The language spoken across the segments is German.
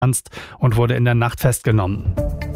und wurde in der Nacht festgenommen.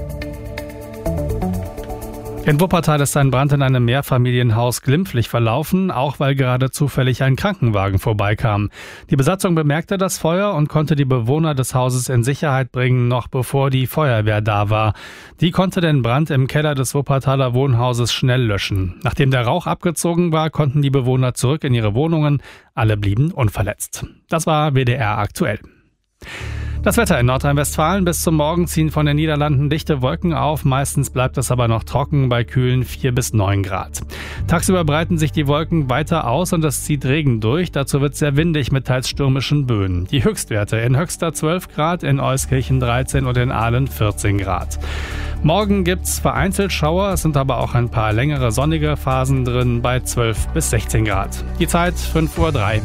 In Wuppertal ist ein Brand in einem Mehrfamilienhaus glimpflich verlaufen, auch weil gerade zufällig ein Krankenwagen vorbeikam. Die Besatzung bemerkte das Feuer und konnte die Bewohner des Hauses in Sicherheit bringen, noch bevor die Feuerwehr da war. Die konnte den Brand im Keller des Wuppertaler Wohnhauses schnell löschen. Nachdem der Rauch abgezogen war, konnten die Bewohner zurück in ihre Wohnungen. Alle blieben unverletzt. Das war WDR aktuell. Das Wetter in Nordrhein-Westfalen: bis zum Morgen ziehen von den Niederlanden dichte Wolken auf. Meistens bleibt es aber noch trocken bei kühlen 4 bis 9 Grad. Tagsüber breiten sich die Wolken weiter aus und es zieht Regen durch. Dazu wird es sehr windig mit teils stürmischen Böen. Die Höchstwerte: in Höxter 12 Grad, in Euskirchen 13 und in Aalen 14 Grad. Morgen gibt's vereinzelt Schauer, es sind aber auch ein paar längere sonnige Phasen drin bei 12 bis 16 Grad. Die Zeit 5:03 Uhr.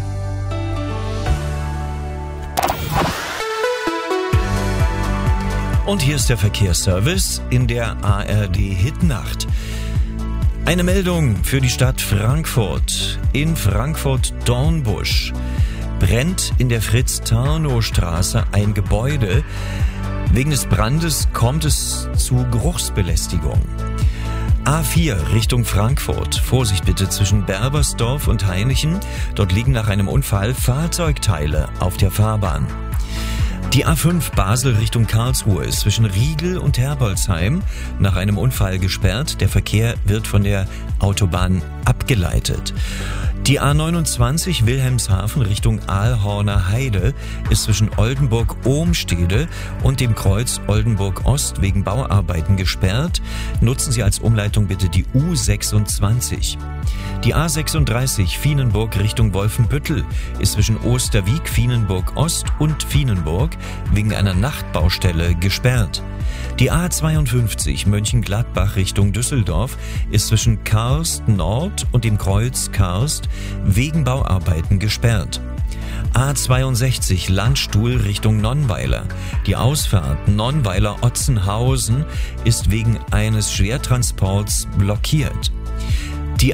Und hier ist der Verkehrsservice in der ARD Hitnacht. Eine Meldung für die Stadt Frankfurt. In Frankfurt-Dornbusch brennt in der Fritz-Tarnow-Straße ein Gebäude. Wegen des Brandes kommt es zu Geruchsbelästigung. A4 Richtung Frankfurt. Vorsicht bitte zwischen Berbersdorf und Hainichen. Dort liegen nach einem Unfall Fahrzeugteile auf der Fahrbahn. Die A5 Basel Richtung Karlsruhe ist zwischen Riegel und Herbolzheim nach einem Unfall gesperrt. Der Verkehr wird von der Autobahn abgeleitet. Die A29 Wilhelmshaven Richtung Aalhorner Heide ist zwischen Oldenburg-Ohmstede und dem Kreuz Oldenburg-Ost wegen Bauarbeiten gesperrt. Nutzen Sie als Umleitung bitte die U26. Die A36 Vienenburg Richtung Wolfenbüttel ist zwischen Osterwieck, Vienenburg Ost und Vienenburg wegen einer Nachtbaustelle gesperrt. Die A52 Mönchengladbach Richtung Düsseldorf ist zwischen Karst Nord und dem Kreuz Karst wegen Bauarbeiten gesperrt. A62 Landstuhl Richtung Nonnweiler. Die Ausfahrt Nonnweiler-Otzenhausen ist wegen eines Schwertransports blockiert. Die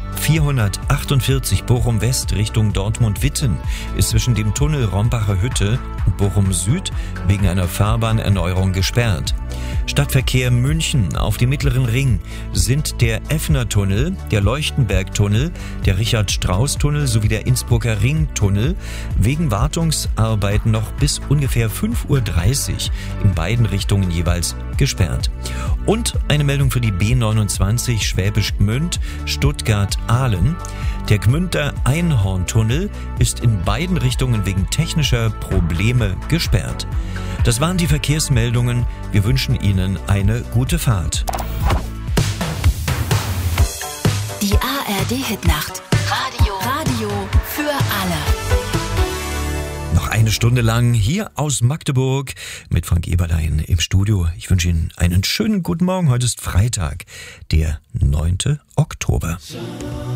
A448 Bochum West Richtung Dortmund-Witten ist zwischen dem Tunnel Rombacher Hütte und Bochum Süd wegen einer Fahrbahnerneuerung gesperrt. Stadtverkehr München auf dem Mittleren Ring sind der Effner-Tunnel, der Leuchtenberg-Tunnel, der Richard-Strauß-Tunnel sowie der Innsbrucker Ring-Tunnel wegen Wartungsarbeiten noch bis ungefähr 5:30 Uhr in beiden Richtungen jeweils gesperrt. Und eine Meldung für die B29 Schwäbisch Gmünd, Stuttgart-Ahlen. Der Gmünder Einhorntunnel ist in beiden Richtungen wegen technischer Probleme gesperrt. Das waren die Verkehrsmeldungen. Wir wünschen Ihnen eine gute Fahrt. Die ARD Hitnacht. Radio für alle. Noch eine Stunde lang hier aus Magdeburg mit Frank Eberlein im Studio. Ich wünsche Ihnen einen schönen guten Morgen. Heute ist Freitag, der 9. Oktober.